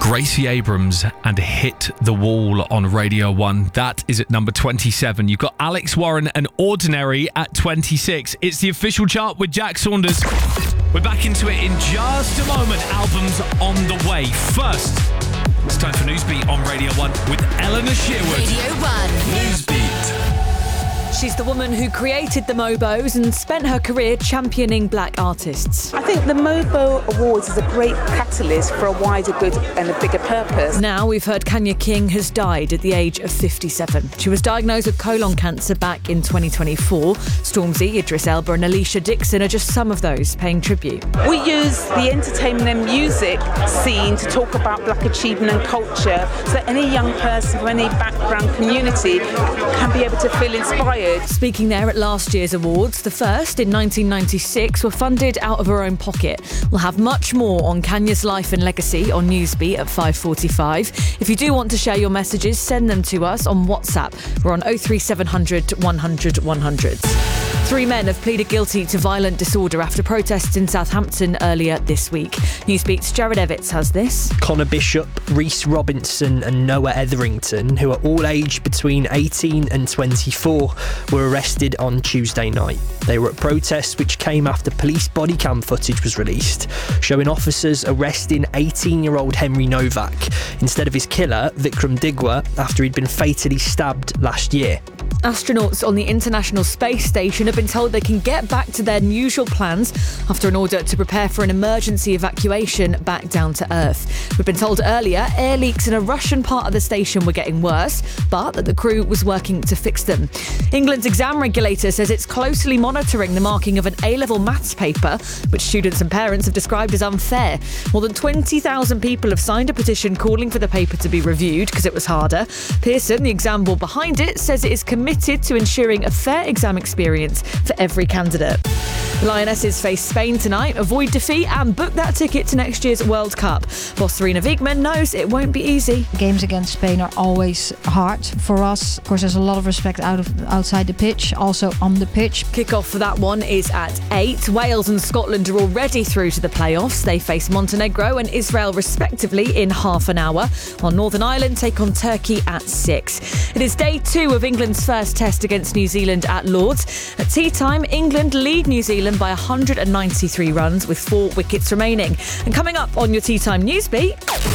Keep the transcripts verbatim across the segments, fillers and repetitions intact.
Gracie Abrams and Hit the Wall on Radio one. That is at number twenty-seven. You've got Alex Warren and Ordinary at twenty-six. It's the official chart with Jack Saunders. We're back into it in just a moment. Albums on the way. First, it's time for Newsbeat on Radio one with Eleanor Shearwood. Radio one. Newsbeat. She's the woman who created the Mobos and spent her career championing black artists. I think the Mobo Awards is a great catalyst for a wider good and a bigger purpose. Now we've heard Kanya King has died at the age of fifty-seven. She was diagnosed with colon cancer back in twenty twenty-four. Stormzy, Idris Elba and Alicia Dixon are just some of those paying tribute. We use the entertainment and music scene to talk about black achievement and culture so that any young person from any background community can be able to feel inspired. Speaking there at last year's awards, the first in nineteen ninety-six were funded out of her own pocket. We'll have much more on Kanya's life and legacy on Newsbeat at five forty-five. If you do want to share your messages, send them to us on WhatsApp. We're on oh three seven hundred, one hundred, one hundred. Three men have pleaded guilty to violent disorder after protests in Southampton earlier this week. Newsbeat's Jared Evitts has this. Connor Bishop, Reese Robinson and Noah Etherington, who are all aged between eighteen and twenty-four, were arrested on Tuesday night. They were at protests which came after police body cam footage was released, showing officers arresting eighteen-year-old Henry Novak instead of his killer, Vikram Digwa, after he'd been fatally stabbed last year. Astronauts on the International Space Station have been told they can get back to their usual plans after an order to prepare for an emergency evacuation back down to Earth. We've been told earlier air leaks in a Russian part of the station were getting worse, but that the crew was working to fix them. England's exam regulator says it's closely monitoring the marking of an A-level maths paper, which students and parents have described as unfair. More than twenty thousand people have signed a petition calling for the paper to be reviewed because it was harder. Pearson, the exam board behind it, says it is committed to ensuring a fair exam experience for every candidate. The Lionesses face Spain tonight, avoid defeat and book that ticket to next year's World Cup. Boss Serena Wiegman knows it won't be easy. Games against Spain are always hard for us. Of course, there's a lot of respect out of outside the pitch, also on the pitch. Kick-off for that one is at eight. Wales and Scotland are already through to the playoffs. They face Montenegro and Israel respectively in half an hour, while Northern Ireland take on Turkey at six. It is day two of England's first test against New Zealand at Lords. At tea time, England lead New Zealand by one hundred ninety-three runs with four wickets remaining. And coming up on your Tea Time Newsbeat,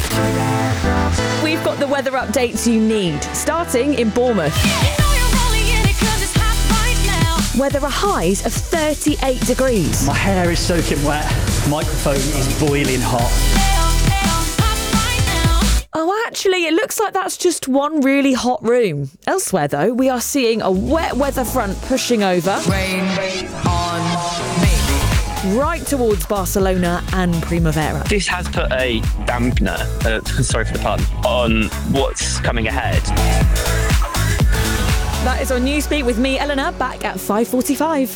we've got the weather updates you need, starting in Bournemouth. Where there are highs of thirty-eight degrees. My hair is soaking wet, microphone is boiling hot. Oh, actually, it looks like that's just one really hot room. Elsewhere, though, we are seeing a wet weather front pushing over. Rain on me. Right towards Barcelona and Primavera. This has put a dampener, uh, sorry for the pun, on what's coming ahead. That is on Newsbeat with me, Eleanor, back at five forty-five.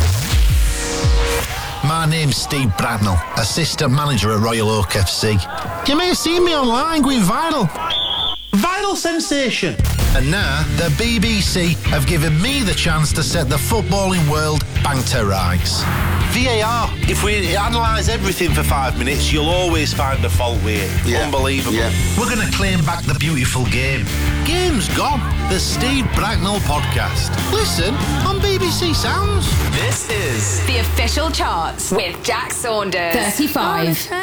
My name's Steve Bradnell, assistant manager at Royal Oak F C. You may have seen me online going viral. Viral sensation. And now, the B B C have given me the chance to set the footballing world back to rights. V A R. If we analyse everything for five minutes, you'll always find a fault with it. Yeah. Unbelievable. Yeah. We're going to claim back the beautiful game. Game's gone. The Steve Bracknell Podcast. Listen on B B C Sounds. This is the official charts with Jack Saunders. thirty-five.